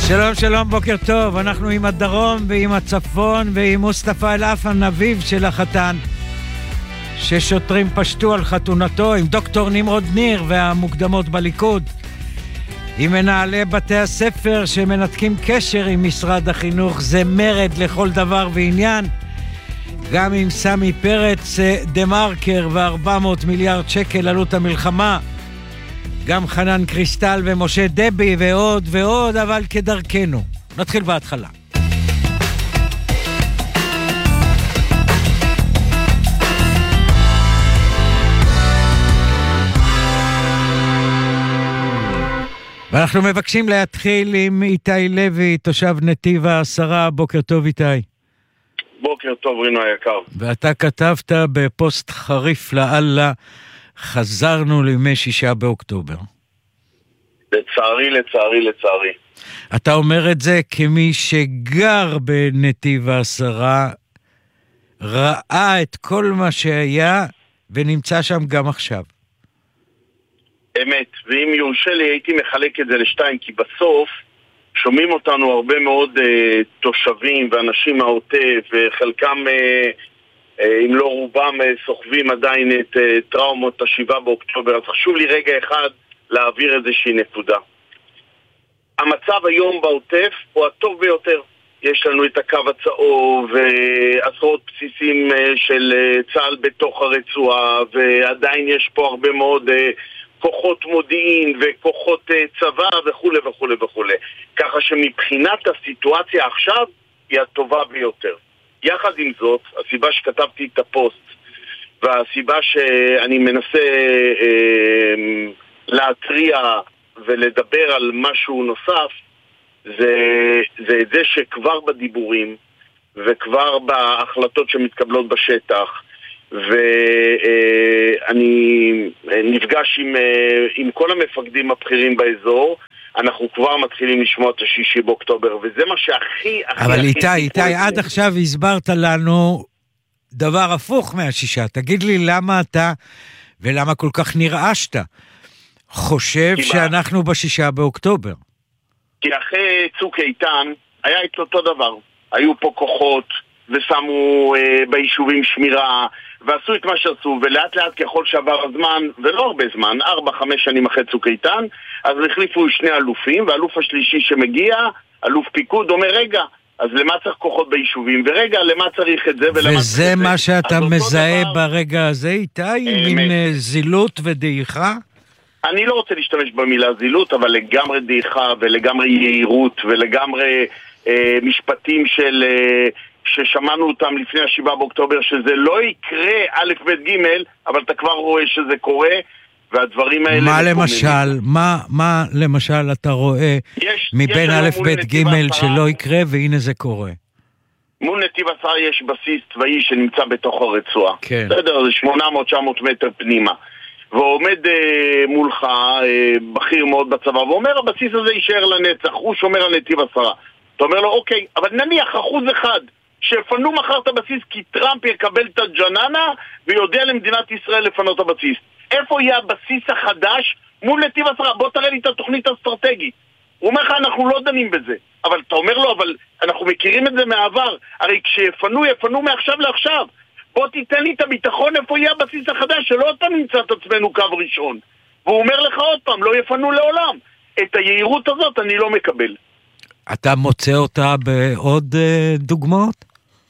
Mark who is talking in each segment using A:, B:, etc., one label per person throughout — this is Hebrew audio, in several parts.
A: שלום שלום, בוקר טוב. אנחנו עם הדרום ועם הצפון ועם מוסטפא אל-אפן, אביו של החתן, ששוטרים פשטו על חתונתו, עם דוקטור נמרוד ניר והמוקדמות בליכוד, עם מנהלי בתי הספר שמנתקים קשר עם משרד החינוך, זה מרד לכל דבר ועניין, גם עם סמי פרץ דה-מרקר ו400 מיליארד שקל עלות המלחמה, גם חנן קריסטל ומשה דבי ועוד ועוד, אבל כדרכנו. נתחיל בהתחלה. ואנחנו מבקשים להתחיל עם איתי לוי, תושב נתיב העשרה. בוקר טוב איתי.
B: בוקר טוב רינו היקר.
A: ואתה כתבת בפוסט חריף לאללה, חזרנו לימי 6 באוקטובר.
B: לצערי.
A: אתה אומר את זה כמי שגר בנתיב העשרה, ראה את כל מה שהיה ונמצא שם גם עכשיו.
B: אמת, ואם יורשה לי הייתי מחלק את זה לשתיים, כי בסוף שומעים אותנו הרבה מאוד תושבים ואנשים מהעוטף, וחלקם אם לא רובם סוחבים עדיין את טראומות 7 באוקטובר. אז חשוב לי רגע אחד להעביר איזושהי נקודה. המצב היום בעוטף הוא הטוב ביותר. יש לנו את הקו הצהוב ועשרות בסיסים של צה"ל בתוך הרצועה, ועדיין יש פה הרבה מאוד כוחות מודיעין וכוחות צבא וכו' וכו' וכו'. ככה שמבחינת הסיטואציה עכשיו היא הטובה ביותר. יחד עם זאת, הסיבה שכתבתי את הפוסט והסיבה שאני מנסה להטריע ולדבר על משהו נוסף, זה את זה שכבר בדיבורים וכבר בהחלטות שמתקבלות בשטח, ואני נפגש עם כל המפקדים הבכירים באזור, אנחנו כבר מתחילים לשמוע את 6 באוקטובר, וזה מה שהכי...
A: אבל איתי, עד עכשיו הסברת לנו דבר הפוך מה6. תגיד לי למה אתה, ולמה כל כך נרעשת, חושב שאנחנו ב6 באוקטובר?
B: כי אחרי צוק איתן היה את אותו דבר. היו פה כוחות ושמו ביישובים שמירה ועשו את מה שעשו, ולאט לאט ככל שעבר הזמן, ולא הרבה זמן, 4-5 שנים אחרי צוק איתן, אז החליפו 2 אלופים, והאלוף השלישי שמגיע, אלוף פיקוד, אומר רגע, אז למה צריך כוחות ביישובים, ורגע למה צריך את זה ולמה
A: וזה
B: צריך
A: מה
B: זה?
A: שאתה מזהה ברגע הזה איתי, מין זילות ודעיכה?
B: אני לא רוצה להשתמש במילה זילות, אבל לגמרי דעיכה ולגמרי יהירות ולגמרי משפטים ששמענו אותם לפני 7 באוקטובר, שזה לא יקרה א' ב' ג', אבל אתה כבר רואה שזה קורה, והדברים האלה...
A: מה למשל אתה רואה מבין א' ב' ג' שלא יקרה, והנה זה קורה?
B: מול נתיב העשרה יש בסיס צבאי שנמצא בתוך הרצועה.
A: כן.
B: בסדר, זה 800-900 מטר פנימה. ועומד מולך בכיר מאוד בצבא, ואומר הבסיס הזה יישאר לנצח, הוא שומר על נתיב העשרה. אתה אומר לו, אוקיי, אבל נניח 1% שפנו מחר את הבסיס כי טראמפ יקבל את הג'ננה ויודע למדינת ישראל לפנות את הבסיס. איפה יהיה הבסיס החדש מול נתיב העשרה? בוא תראה לי את התוכנית האסטרטגית. הוא אומר לך, אנחנו לא דנים בזה. אבל אתה אומר לו, אבל אנחנו מכירים את זה מהעבר. הרי כשיפנו, יפנו מעכשיו לעכשיו. בוא תיתן לי את הביטחון איפה יהיה הבסיס החדש, שלא אתה נמצא את עצמנו קו ראשון. והוא אומר לך עוד פעם, לא יפנו לעולם. את היהירות הזאת אני לא מקבל.
A: אתה מוצא אותה בעוד דוגמאות?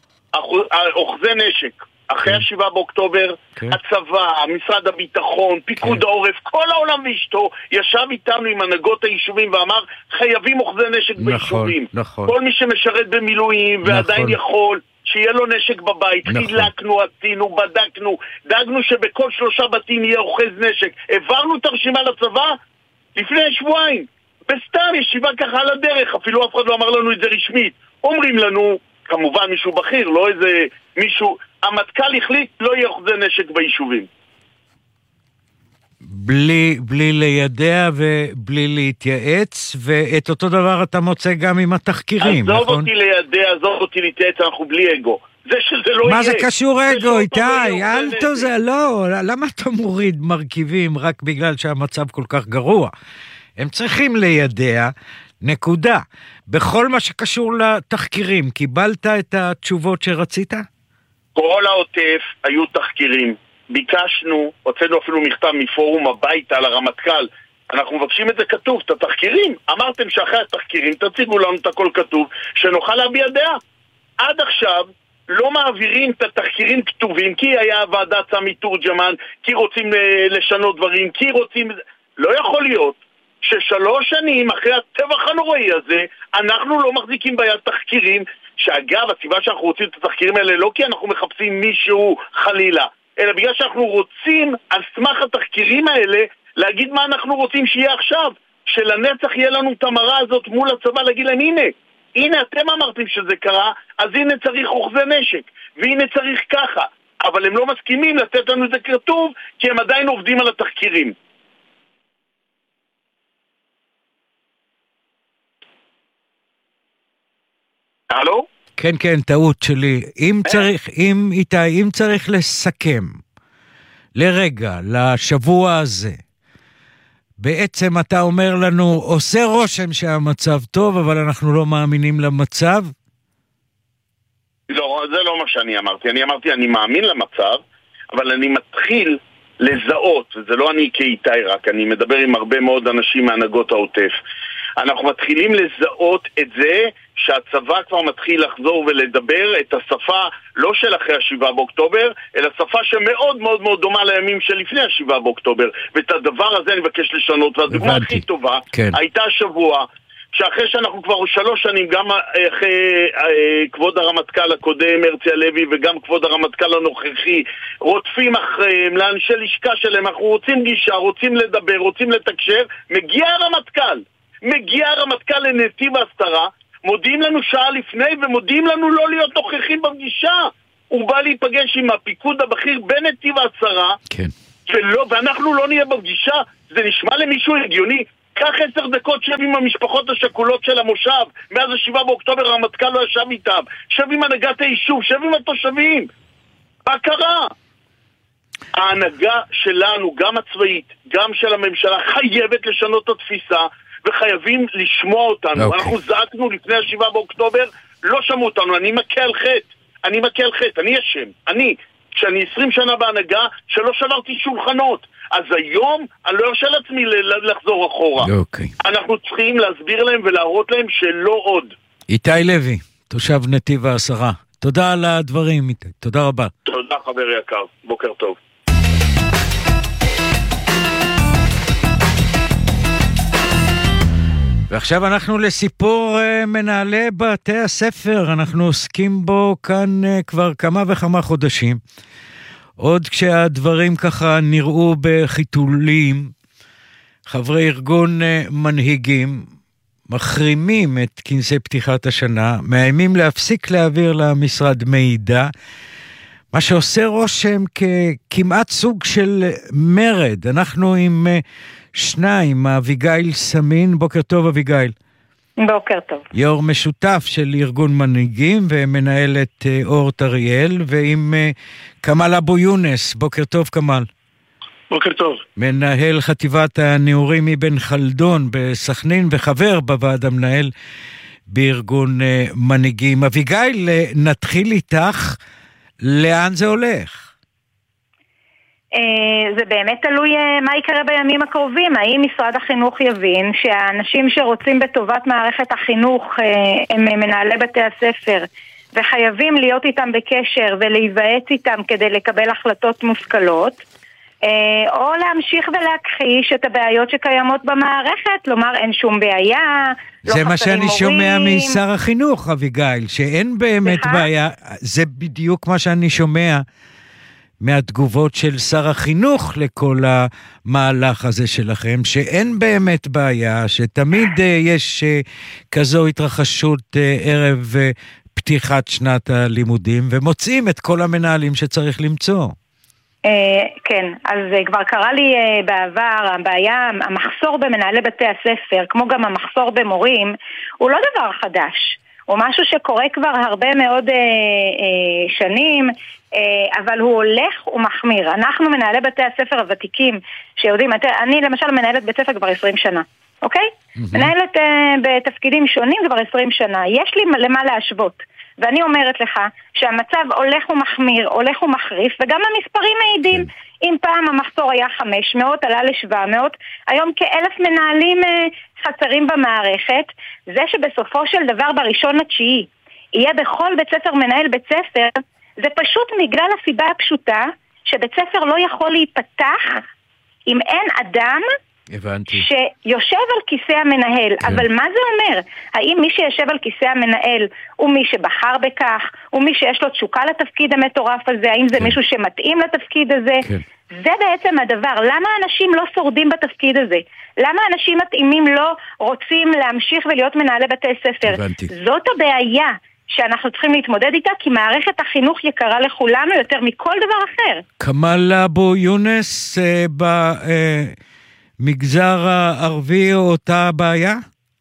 B: אוחזי נשק. אחרי 7 באוקטובר, הצבא, משרד הביטחון, פיקוד העורף, כל העולם ואשתו ישב איתנו עם הנהגות היישובים ואמר, חייבים אוחזי נשק ביישובים. כל מי שמשרת במילואים ועדיין יכול, שיהיה לו נשק בבית. חילקנו, עשינו, בדקנו, דאגנו שבכל 3 בתים יהיה אוחז נשק. העברנו את הרשימה לצבא לפני שבועיים. בסתם ישיבה ככה על הדרך, אפילו אף אחד לא אמר לנו את זה רשמית. אומרים לנו, כמובן מישהו בכיר, לא איזה מישהו, המטכ"ל החליט לא יהיה אוחזי נשק ביישובים.
A: בלי לידע ובלי להתייעץ, ואת אותו דבר אתה מוצא גם עם התחקירים, נכון?
B: עזוב אותי לידע, עזוב אותי להתייעץ, אנחנו בלי אגו. זה שזה לא יהיה.
A: מה זה קשור אגו, איתי? אל תזה, לא, למה אתה מוריד מרכיבים רק בגלל שהמצב כל כך גרוע? הם צריכים לידע, נקודה. בכל מה שקשור לתחקירים, קיבלת את התשובות שרצית?
B: כל העוטף היו תחקירים. ביקשנו, הוצאנו אפילו מכתב מפורום הביתה לרמטכ"ל, אנחנו מבקשים את זה כתוב, את התחקירים. אמרתם שאחרי התחקירים תציגו לנו את הכל כתוב, שנוכל להביע דעה. עד עכשיו לא מעבירים את התחקירים כתובים, כי היה ועדת סמי תורג'מן, כי רוצים לשנות דברים, כי רוצים... לא יכול להיות ש3 שנים אחרי הטבח הנוראי הזה, אנחנו לא מחזיקים ביד תחקירים, שאגב, הסיבה שאנחנו רוצים את התחקירים האלה לא כי אנחנו מחפשים מישהו חלילה, אלא בגלל שאנחנו רוצים על סמך התחקירים האלה להגיד מה אנחנו רוצים שיהיה עכשיו, שלנצח יהיה לנו את המראה הזאת מול הצבא, להגיד להם הנה אתם אמרתם שזה קרה, אז הנה צריך אוחזי נשק, והנה צריך ככה, אבל הם לא מסכימים לתת לנו את זה כתוב, כי הם עדיין עובדים על התחקירים. הלו?
A: כן, כן, טעות שלי. אם צריך לסכם לרגע, לשבוע הזה, בעצם אתה אומר לנו, עושה רושם שהמצב טוב, אבל אנחנו לא מאמינים למצב?
B: לא, זה לא מה שאני אמרתי. אני אמרתי, אני מאמין למצב, אבל אני מתחיל לזהות, וזה לא אני כאיתי רק, אני מדבר עם הרבה מאוד אנשים מהנהגות העוטף. אנחנו מתחילים לזהות את זה שהצבא כבר מתחיל לחזור ולדבר את השפה לא של אחרי 7 באוקטובר, אלא שפה שמאוד מאוד מאוד דומה לימים שלפני 7 באוקטובר. ואת הדבר הזה אני מבקש לשנות, והדוגמה הכי טובה הייתה שבוע, שאחרי שאנחנו כבר 3 שנים, גם אחרי כבוד הרמטכ"ל הקודם הרצי הלוי וגם כבוד הרמטכ"ל הנוכחי, רודפים אחריהם, לאנשי לשכה שלהם, אנחנו רוצים גישה, רוצים לדבר, רוצים לתקשר, מגיע הרמטכ"ל לנתיב העשרה, מודיעים לנו שעה לפני ומודיעים לנו לא להיות נוכחים בפגישה. הוא בא להיפגש עם הפיקוד הבכיר בנתיב העשרה,
A: כן.
B: ואנחנו לא נהיה בפגישה. זה נשמע למישהו הגיוני? קח 10 דקות, שב עם המשפחות השכולות של המושב, מאז 7 באוקטובר הרמטכ"ל לא ישב איתם, שב עם הנהגת היישוב, שב עם התושבים. מה קרה? ההנהגה שלנו, גם הצבאית, גם של הממשלה, חייבת לשנות את התפיסה, וחייבים לשמוע אותנו. אנחנו זעקנו לפני 7 באוקטובר, לא שמעו אותנו. אני מכה על חטא, אני אשם. כשאני 20 שנה בהנהגה, שלא שברתי שולחנות. אז היום אני לא ארשה לעצמי לחזור אחורה. אנחנו צריכים להסביר להם ולהראות להם שלא עוד.
A: איתי לוי, תושב נתיב העשרה, תודה על הדברים, איתי. תודה רבה.
B: תודה חבר יקר, בוקר טוב.
A: ועכשיו אנחנו לסיפור מנהלי בתי הספר, אנחנו עוסקים בו כאן כבר כמה וכמה חודשים. עוד כשהדברים ככה נראו בחיתולים, חברי ארגון מנהיגים מחרימים את כנסי פתיחת השנה, מאיימים להפסיק להעביר למשרד מידע, מה שעושה רושם ככמעט סוג של מרד. אנחנו עם שניים, אביגיל סמין, בוקר טוב אביגיל.
C: בוקר טוב.
A: יו"ר משותף של ארגון מנהיגים ומנהלת אורט אריאל, ועם כמאל אבו יונס, בוקר טוב כמאל.
D: בוקר טוב.
A: מנהל חטיבת הנאורים מבן חלדון בסכנין וחבר בוועד המנהל בארגון מנהיגים. אביגיל, נתחיל איתך, לאן זה הולך?
C: זה באמת תלוי מה יקרה בימים הקרובים. האם משרד החינוך יבין שהאנשים שרוצים בטובת מערכת החינוך הם מנהלי בתי הספר וחייבים להיות איתם בקשר ולהיוועץ איתם כדי לקבל החלטות מושכלות, או להמשיך ולהכחיש את הבעיות שקיימות במערכת, לומר אין שום בעיה,
A: זה מה שאני שומע משר החינוך אביגיל, שאין באמת בעיה. זה בדיוק מה שאני שומע מהתגובות של שר החינוך לכל המהלך הזה שלכם, שאין באמת בעיה, שתמיד יש כזו התרחשות ערב פתיחת שנת הלימודים, ומוצאים את כל המנהלים שצריך למצוא.
C: כן, אז כבר קרה לי בעבר, הבעיה, המחסור במנהלי בתי הספר, כמו גם המחסור במורים, הוא לא דבר חדש. הוא משהו שקורה כבר הרבה מאוד שנים, אבל הוא הולך ומחמיר. אנחנו מנהלי בתי הספר הוותיקים שיודעים, אני למשל מנהלת בית ספר כבר 20 שנה. אוקיי? מנהלת בתפקידים שונים כבר 20 שנה. יש לי למה להשוות. ואני אומרת לך שהמצב הולך ומחמיר, הולך ומחריף, וגם המספרים מעידים. אם פעם המחסור היה 500, עלה ל-700, היום כ1,000 מנהלים חסרים במערכת. זה שבסופו של דבר ב1.9 יהיה בכל בית ספר מנהל בית ספר, זה פשוט בגלל הסיבה הפשוטה שבית ספר לא יכול להיפתח אם אין אדם שיושב על כיסא המנהל. אבל מה זה אומר? האם מי שיושב על כיסא המנהל הוא מי שבחר בכך? הוא מי שיש לו תשוקה לתפקיד המטורף הזה? האם זה מישהו שמתאים לתפקיד הזה? זה בעצם הדבר. למה אנשים לא שורדים בתפקיד הזה? למה אנשים מתאימים לא רוצים להמשיך ולהיות מנהלי בתי ספר? זאת הבעיה שאנחנו צריכים להתמודד איתה, כי מערכת החינוך יקרה לכולנו יותר מכל דבר אחר.
A: כמאל אבו יונס, במגזר הערבי אותה בעיה?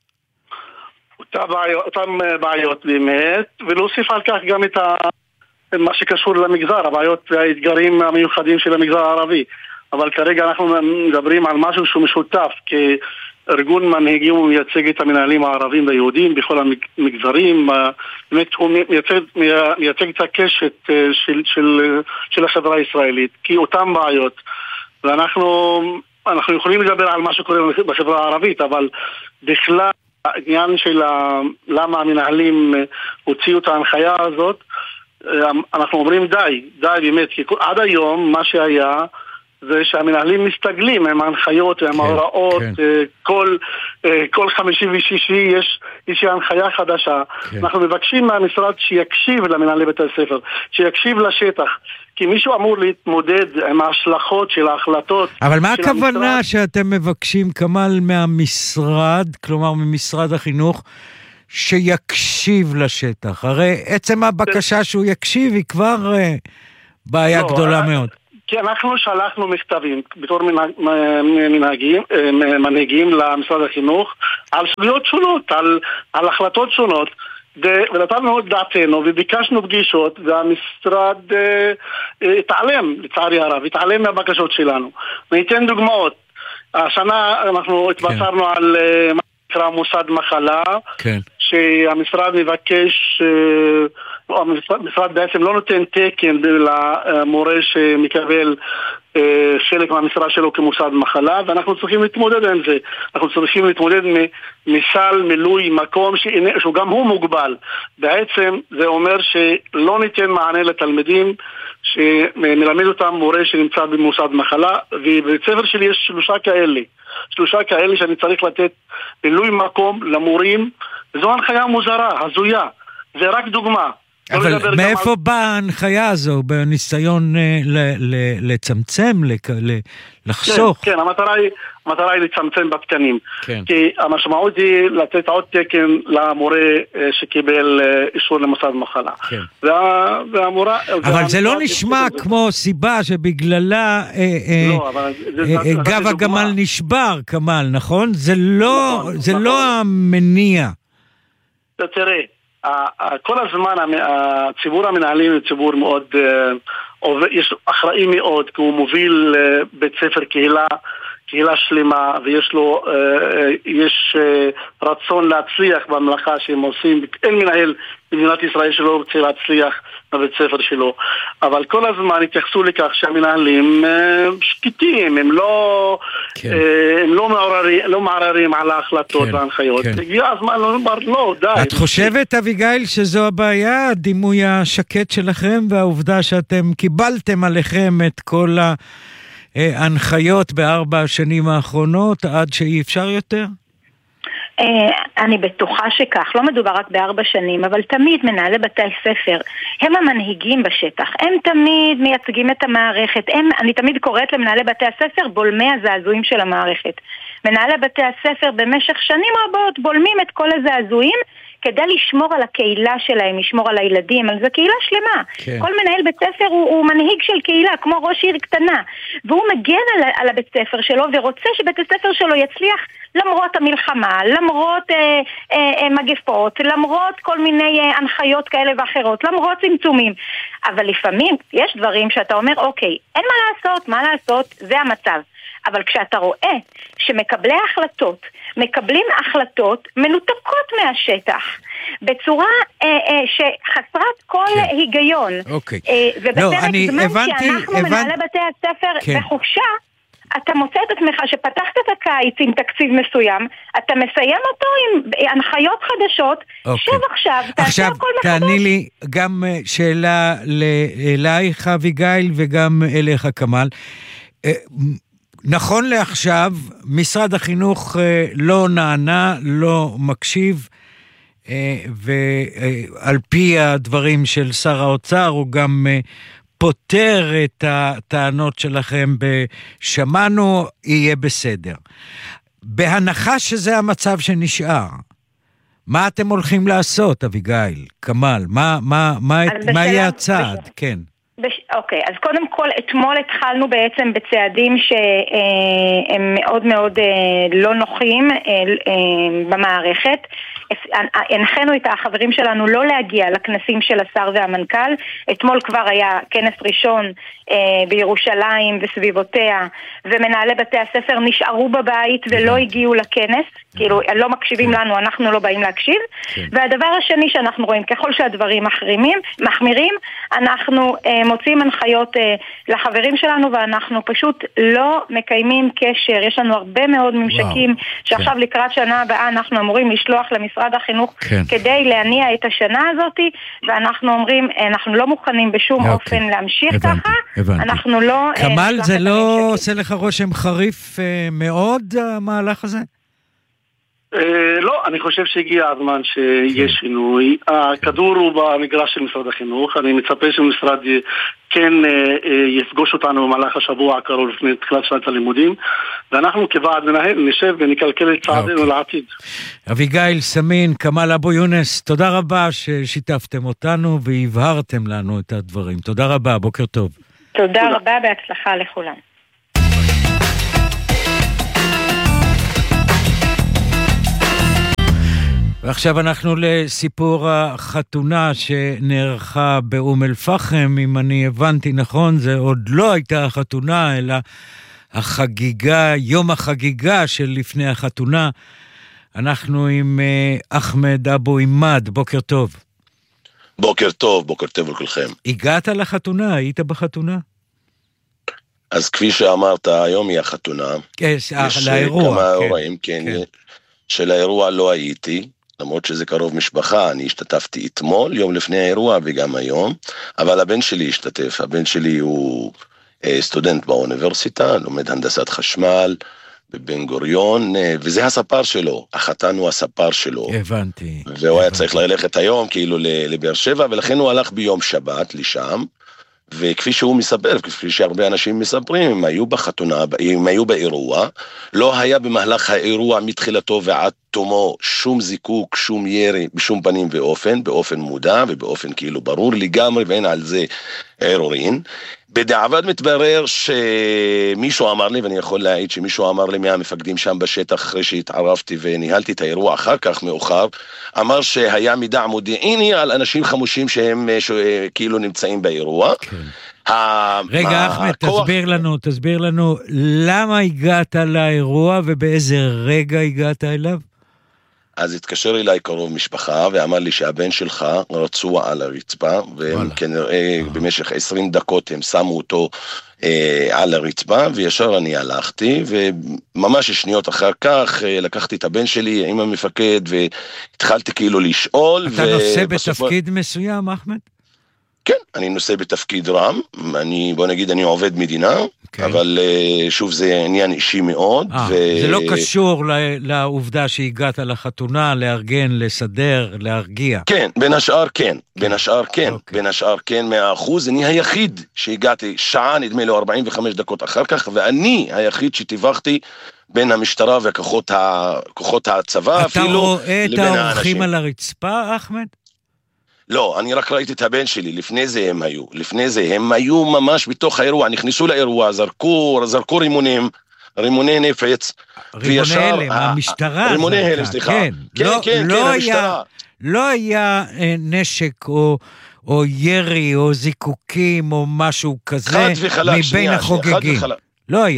D: אותן בעיות באמת, ולהוסיף על כך גם את מה שקשור למגזר, הבעיות והאתגרים המיוחדים של המגזר הערבי. אבל כרגע אנחנו מדברים על משהו שהוא משותף, ארגון מנהיגים ומייצג את המנהלים הערבים והיהודים בכל המגזרים. באמת הוא מייצג את הקשת של החברה הישראלית, כי אותם בעיות, ואנחנו יכולים לדבר על מה שקורה בחברה הערבית, אבל בכלל העניין של למה המנהלים הוציאו את ההנחיה הזאת, אנחנו אומרים די באמת, כי עד היום מה שהיה זה שהמנהלים מסתגלים עם ההנחיות ועם ההוראות. כל 56 יש הנחיה חדשה. אנחנו מבקשים מהמשרד שיקשיב למנהלי בית הספר, שיקשיב לשטח, כי מישהו אמור להתמודד עם ההשלכות של ההחלטות.
A: אבל מה הכוונה שאתם מבקשים, כמאל, מהמשרד, כלומר ממשרד החינוך, שיקשיב לשטח? הרי עצם הבקשה שהוא יקשיב היא כבר בעיה גדולה מאוד.
D: כי אנחנו שלחנו מכתבים בתור מנהיגים למשרד החינוך על סוגיות שונות, על החלטות שונות, ונתנו את דעתנו וביקשנו פגישות, והמשרד התעלם, לצערי הרב, התעלם מהבקשות שלנו. וניתן דוגמאות. השנה אנחנו התבשרנו על מה שנקרא מוסד מחלה, שהמשרד מבקש, המשרד בעצם לא נותן תקן למורה שמקבל חלק מהמשרה שלו כמוסד מחלה, ואנחנו צריכים להתמודד עם זה. אנחנו צריכים להתמודד מסל מילוי מקום שהוא הוא מוגבל. בעצם זה אומר שלא ניתן מענה לתלמידים שמלמד אותם מורה שנמצא במוסד מחלה, ובבית ספר שלי יש שלושה כאלה שאני צריך לתת מילוי מקום למורים. זו הנחיה מוזרה, הזויה. זה רק דוגמה.
A: אבל מאיפה באה ההנחיה הזו? בניסיון לצמצם, לחסוך?
D: כן, המטרה היא לצמצם בתקנים. כי המשמעות היא לתת עוד תקן למורה שקיבל אישור למוסד מחלה.
A: אבל זה לא נשמע כמו סיבה שבגללה גב הגמל נשבר, כמאל, נכון? זה לא המניע.
D: תראה, כל הזמן הציבור המנהלים הוא ציבור מאוד יש אחראי מאוד, כי הוא מוביל בית ספר קהילה שלמה, ויש לו רצון להצליח במלאכה שהם עושים. אין מנהל במדינת ישראל שלא רוצה להצליח בבית ספר שלו, אבל כל הזמן התייחסו לכך שהמנהלים שקטים, הם לא מערערים על ההחלטות וההנחיות. הגיע הזמן לומר לא, די.
A: את חושבת, אביגיל, שזו הבעיה, הדימוי השקט שלכם, והעובדה שאתם קיבלתם עליכם את כל ההנחיות ב4 השנים האחרונות עד שאי אפשר יותר?
C: אני בטוחה שכך, לא מדובר רק ב4 שנים, אבל תמיד מנהלי בתי הספר הם המנהיגים בשטח, הם תמיד מייצגים את המערכת, אני תמיד קוראת למנהלי בתי הספר בולמי הזעזועים של המערכת. מנהלי בתי הספר במשך שנים רבות בולמים את כל הזעזועים כדי לשמור על הקהילה שלהם, לשמור על הילדים, על זה קהילה שלמה. כל מנהל בית ספר הוא מנהיג של קהילה, כמו ראש עיר קטנה, והוא מגן על הבית ספר שלו ורוצה שבית הספר שלו יצליח למרות המלחמה, למרות מגפות, למרות כל מיני הנחיות כאלה ואחרות, למרות צמצומים. אבל לפעמים יש דברים שאתה אומר, אוקיי, אין מה לעשות, זה המצב. אבל כשאתה רואה שמקבלי ההחלטות מקבלים החלטות מנותקות מהשטח בצורה שחסרת כל היגיון, ובפרק זמן שאנחנו מנהלי בתי הספר בחופשה, אתה מוצא את עצמך שפתחת את הקיץ עם תקציב מסוים, אתה מסיים אותו עם הנחיות חדשות, שב עכשיו, תעשה הכל מחדש.
A: תעני לי גם שאלה אלייך אביגיל וגם אליך כמאל. נכון לעכשיו, משרד החינוך לא נענה, לא מקשיב, ועל פי הדברים של שר האוצר הוא גם פותר את הטענות שלכם בשמענו, יהיה בסדר. בהנחה שזה המצב שנשאר, מה אתם הולכים לעשות, אביגיל, כמאל? מה יהיה הצעד? כן.
C: אוקיי, אז קודם כל, אתמול התחלנו בעצם בצעדים שהם מאוד מאוד לא נוחים במערכת. הנחינו את החברים שלנו לא להגיע לכנסים של השר והמנכ"ל. אתמול כבר היה כנס ראשון בירושלים וסביבותיה, ומנהלי בתי הספר נשארו בבית ולא הגיעו לכנס, כאילו לא מקשיבים לנו, אנחנו לא באים להקשיב. והדבר השני שאנחנו רואים, ככל שהדברים מחמירים, אנחנו מוצאים הנחיות לחברים שלנו, ואנחנו פשוט לא מקיימים קשר. יש לנו הרבה מאוד ממשקים שעכשיו לקראת שנה הבאה אנחנו אמורים לשלוח למשרד החינוך כדי להניע את השנה הזאת, ואנחנו אומרים, אנחנו לא מוכנים בשום אופן להמשיך ככה. אנחנו לא...
A: כמאל, זה לא עושה לך רושם חריף מאוד המהלך הזה?
D: לא, אני חושב שהגיע הזמן שיש שינוי. הכדור הוא במגרש של משרד החינוך. אני מצפה שמשרד כן יפגוש אותנו במהלך השבוע הקרוב לפני תחילת שנת הלימודים, ואנחנו כוועד מנהל נשב ונקלקל את צעדינו לעתיד.
A: אביגיל סמין, כמאל אבו יונס, תודה רבה ששיתפתם אותנו והבהרתם לנו את הדברים. תודה רבה, בוקר טוב.
C: תודה רבה, בהצלחה לכולם.
A: ועכשיו אנחנו לסיפור החתונה שנערכה באום אל-פחם. אם אני הבנתי נכון, זה עוד לא הייתה החתונה, אלא החגיגה, יום החגיגה של לפני החתונה. אנחנו עם אחמד אבו עימד, בוקר טוב.
E: בוקר טוב לכולכם.
A: הגעת לחתונה? היית בחתונה?
E: אז כפי שאמרת, היום היא החתונה.
A: יש כמה
E: אירועים, כן. של האירוע לא הייתי, למרות שזה קרוב משפחה, אני השתתפתי אתמול, יום לפני האירוע וגם היום, אבל הבן שלי השתתף. הבן שלי הוא סטודנט באוניברסיטה, לומד הנדסת חשמל בבן גוריון, וזה הספר שלו, החתן הוא הספר שלו.
A: הבנתי.
E: והוא היה צריך ללכת היום כאילו לבאר שבע, ולכן הוא הלך ביום שבת לשם, וכפי שהוא מספר, כפי שהרבה אנשים מספרים, הם היו בחתונה, הם היו באירוע, לא היה במהלך האירוע מתחילתו ועד תומו שום זיקוק, שום ירי, בשום פנים ואופן, באופן מודע ובאופן כאילו ברור לגמרי, ואין על זה ערעורין. בדיעבד מתברר שמישהו אמר לי, ואני יכול להעיד שמישהו אמר לי מהמפקדים שם בשטח, אחרי שהתערבתי וניהלתי את האירוע אחר כך מאוחר, אמר שהיה מידע מודיעיני על אנשים חמושים שהם כאילו נמצאים באירוע.
A: רגע, אחמד, תסביר לנו למה הגעת לאירוע ובאיזה רגע הגעת אליו?
E: אז התקשר אליי קרוב משפחה ואמר לי שהבן שלך רצוע על הרצפה, והם כנראה במשך 20 דקות הם שמו אותו על הרצפה, וישר אני הלכתי, וממש שניות אחר כך לקחתי את הבן שלי עם המפקד והתחלתי כאילו לשאול.
A: אתה נושא בתפקיד מסוים, אחמד?
E: כן, אני נושא בתפקיד רם, בוא נגיד אני עובד מדינה, אבל שוב זה עניין אישי מאוד.
A: זה לא קשור לעובדה שהגעת לחתונה, לארגן, לסדר, להרגיע.
E: כן, בין השאר כן, 100%. אני היחיד שהגעתי שעה, נדמה לו 45 דקות אחר כך, ואני היחיד שתיווכתי בין המשטרה וכוחות הצבא אפילו.
A: אתה רואה את האורחים על הרצפה, אחמד?
E: לא, אני רק ראיתי את הבן שלי, לפני זה הם היו ממש בתוך האירוע, נכנסו לאירוע, זרקו רימוני נפץ,
A: רימוני הלם, המשטרה.
E: רימוני הלם, סליחה. כן, המשטרה.
A: לא היה נשק או ירי או זיקוקים או משהו כזה מבין החוגגים. לא היה.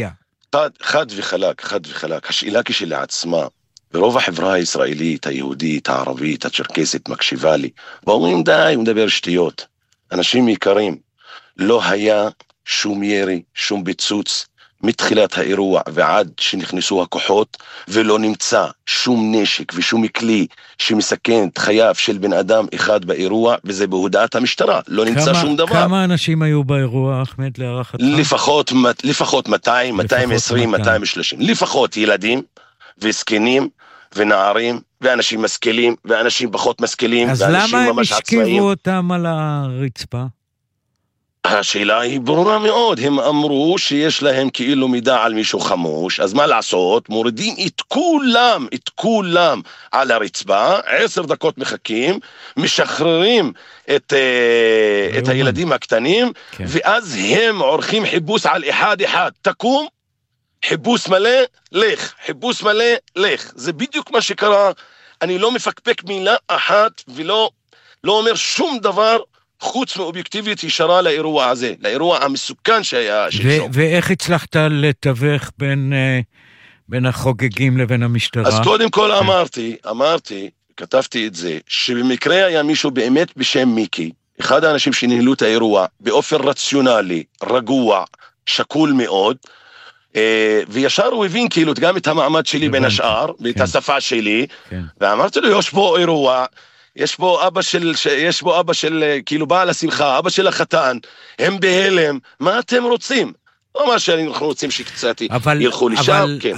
E: חד וחלק. השאלה כשלעצמה, ברוב החברה הישראלית, היהודית, הערבית, הצ'רקסית, מקשיבה לי, ואומרים די, הוא מדבר שטויות. אנשים יקרים, לא היה שום ירי, שום ביצוץ, מתחילת האירוע ועד שנכנסו הכוחות, ולא נמצא שום נשק ושום כלי שמסכן את חייו של בן אדם אחד באירוע, וזה בהודעת המשטרה, לא נמצא שום דבר.
A: כמה אנשים היו באירוע, אחמד, להערכתך?
E: לפחות 200, 220, 230, לפחות ילדים וזקנים ונערים ואנשים משכילים ואנשים פחות משכילים.
A: אז למה הם השכיבו אותם על הרצפה?
E: השאלה היא ברורה מאוד, הם אמרו שיש להם כאילו מידע על מישהו חמוש, אז מה לעשות? מורידים את כולם על הרצפה, 10 דקות מחכים, משחררים את הילדים הקטנים, כן. ואז הם עורכים חיפוש על אחד, תקום, חיפוש מלא, לך. זה בדיוק מה שקרה, אני לא מפקפק מילה אחת, ולא אומר שום דבר, חוץ מאובייקטיבית ישרה לאירוע הזה, לאירוע המסוכן שהיה שלשום.
A: ואיך הצלחת לתווך בין החוגגים לבין המשטרה?
E: אז קודם כל אמרתי, כתבתי את זה, שבמקרה היה מישהו באמת בשם מיקי, אחד האנשים שניהלו את האירוע, באופן רציונלי, רגוע, שקול מאוד, וישר הוא הבין כאילו גם את המעמד שלי בין השאר, ואת השפה שלי, ואמרתי לו, יש פה אירוע, יש בו אבא של כאילו בעל השמחה, אבא של החתן, הם בהלם, מה אתם רוצים? לא מה שאנחנו רוצים שקצת ילכו לשם, כן.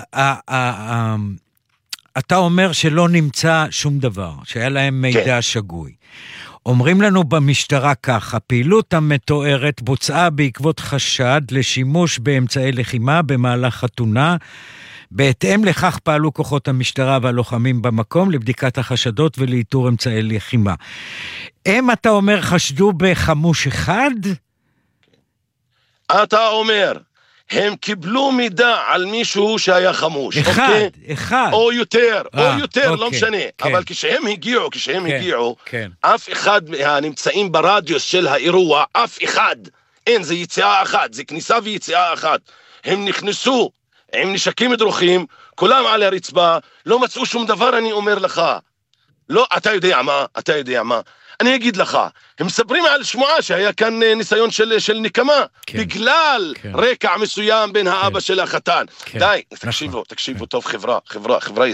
A: אתה אומר שלא נמצא שום דבר, שהיה להם מידע שגוי. אומרים לנו במשטרה כך, הפעילות המתוארת בוצעה בעקבות חשד לשימוש באמצעי לחימה במהלך חתונה, בהתאם לכך פעלו כוחות המשטרה והלוחמים במקום לבדיקת החשדות ולאיתור אמצעי לחימה. אתה אומר חשדו בחמוש אחד?
E: אתה אומר, הם קיבלו מידע על מישהו שהיה חמוש.
A: אחד.
E: או יותר, לא משנה. אבל כשהם הגיעו, אף אחד מהנמצאים ברדיוס של האירוע, אף אחד, אין, זה יציאה אחת, זה כניסה ויציאה אחת. הם נכנסו, עם נשקים דרוכים, כולם על הרצפה, לא מצאו שום דבר, אני אומר לך. לא, אתה יודע מה. אני אגיד לך, הם מספרים על שמועה שהיה כאן ניסיון של נקמה, בגלל רקע מסוים בין האבא של החתן. די, תקשיבו טוב, חברה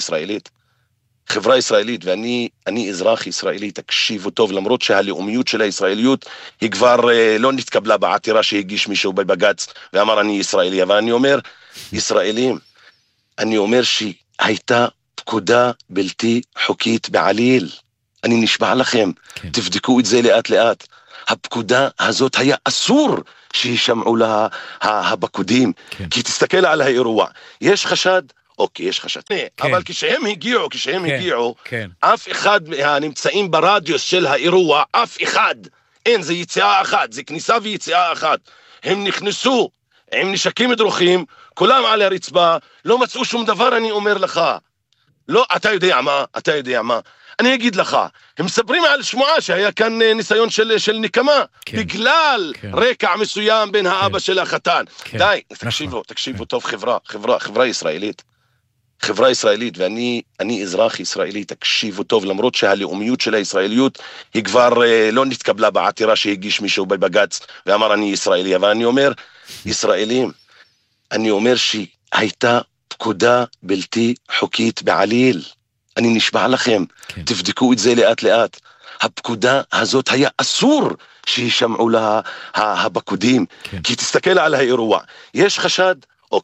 E: ישראלית, ואני אזרח ישראלי, תקשיבו טוב, למרות שהלאומיות של הישראליות היא כבר לא נתקבלה בעתירה שהגיש מישהו בבג"ץ ואמר אני ישראלי, אבל אני אומר, ישראלים, אני אומר שהייתה פקודה בלתי חוקית בעליל. אני נשבע לכם, תבדקו את זה לאט. הפקודה הזאת היה אסור שישמעו לה הפקודים, כי תסתכל על האירוע. יש חשד? אוקיי, יש חשד. אבל כשהם הגיעו, אף אחד מהנמצאים ברדיוס של האירוע, אף אחד, אין, זה יציאה אחת, זה כניסה ויציאה אחת. הם נכנסו עם נשקים דרוכים, כולם על הרצפה, לא מצאו שום דבר, אני אומר לך. לא, אתה יודע מה. אני אגיד לך, הם מספרים על שמועה שהיה כאן ניסיון של נקמה, בגלל רקע מסוים בין האבא של החתן. די, תקשיבו טוב, חברה ישראלית, ואני אזרח ישראלי, תקשיבו טוב, למרות שהלאומיות של הישראליות היא כבר לא נתקבלה בעתירה שהגיש מישהו בבג"ץ ואמר אני ישראלי, אבל אני אומר, ישראלים, אני אומר שהייתה פקודה בלתי חוקית בעליל. אני נשבע לכם, תבדקו את זה לאט. הפקודה הזאת היה אסור שישמעו לה הפקודים, כי תסתכל על האירוע. יש חשד?